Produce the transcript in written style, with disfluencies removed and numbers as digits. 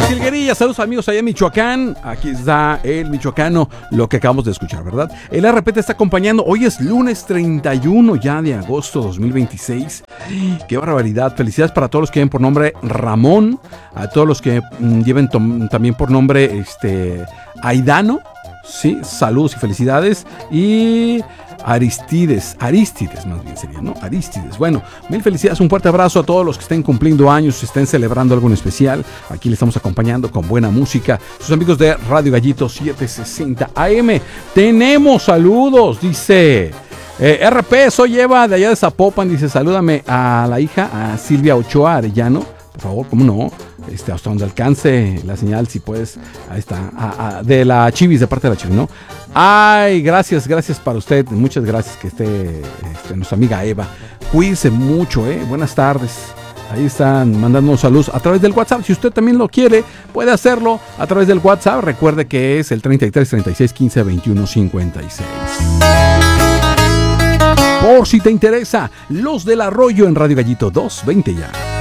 Jilguerilla, saludos amigos allá en Michoacán. Aquí está el michoacano, lo que acabamos de escuchar, ¿verdad? El RP te está acompañando. Hoy es lunes 31 ya de agosto 2026. ¡Qué barbaridad! Felicidades para todos los que lleven por nombre Ramón, a todos los que lleven también por nombre Aidano. Sí, saludos y felicidades. Y Aristides más bien sería, ¿no? Aristides. Bueno, mil felicidades, un fuerte abrazo a todos los que estén cumpliendo años, estén celebrando algo en especial. Aquí le estamos acompañando con buena música. Sus amigos de Radio Gallito 760 AM. Tenemos saludos, dice RP, soy Eva de allá de Zapopan, dice, salúdame a la hija, a Silvia Ochoa Arellano. Por favor, ¿cómo no? Hasta donde alcance la señal, si puedes. Ahí está. De la Chivis, de parte de la Chivis, ¿no? Ay, gracias para usted. Muchas gracias que esté nuestra amiga Eva. Cuídense mucho, Buenas tardes. Ahí están mandándonos saludos a través del WhatsApp. Si usted también lo quiere, puede hacerlo a través del WhatsApp. Recuerde que es el 33 36 15 21 56. Por si te interesa, Los del Arroyo en Radio Gallito 220 ya.